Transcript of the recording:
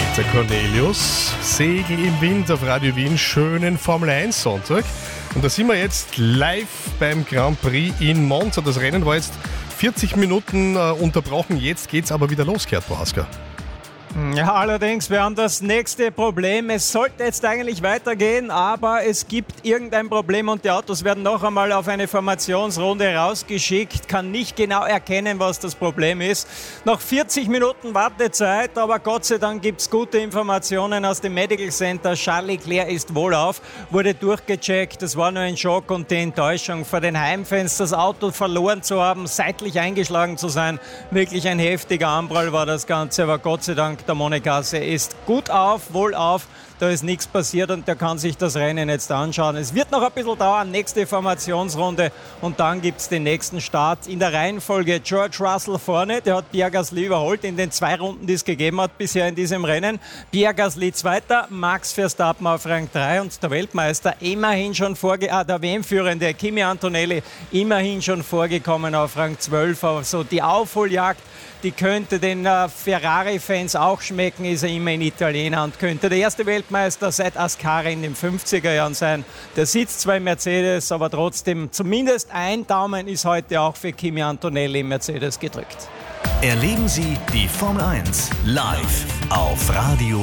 Der Cornelius, Segel im Wind auf Radio Wien, schönen Formel 1 Sonntag. Und da sind wir jetzt live beim Grand Prix in Monza. Das Rennen war jetzt 40 Minuten unterbrochen, jetzt geht's aber wieder los, Gerd Prohaska. Ja, allerdings, wir haben das nächste Problem. Es sollte jetzt eigentlich weitergehen, aber es gibt irgendein Problem und die Autos werden noch einmal auf eine Formationsrunde rausgeschickt. Kann nicht genau erkennen, was das Problem ist. Noch 40 Minuten Wartezeit, aber Gott sei Dank gibt es gute Informationen aus dem Medical Center. Charles Leclerc ist wohlauf, wurde durchgecheckt. Das war nur ein Schock und die Enttäuschung für den Heimfans, das Auto verloren zu haben, seitlich eingeschlagen zu sein. Wirklich ein heftiger Anprall war das Ganze, aber Gott sei Dank der Monegasse ist gut auf, wohlauf, da ist nichts passiert und der kann sich das Rennen jetzt anschauen. Es wird noch ein bisschen dauern, nächste Formationsrunde und dann gibt es den nächsten Start. In der Reihenfolge George Russell vorne, der hat Pierre Gasly überholt in den 2 Runden, die es gegeben hat bisher in diesem Rennen. Pierre Gasly Zweiter, Max Verstappen auf Rang 3 und der Weltmeister immerhin schon der WM-Führende Kimi Antonelli immerhin schon vorgekommen auf Rang 12. Also die Aufholjagd, die könnte den Ferrari-Fans auch schmecken, ist er immerhin Italiener und könnte der erste Weltmeister seit Ascari in den 50er Jahren sein. Der sitzt zwar im Mercedes, aber trotzdem zumindest ein Daumen ist heute auch für Kimi Antonelli im Mercedes gedrückt. Erleben Sie die Formel 1 live auf Radio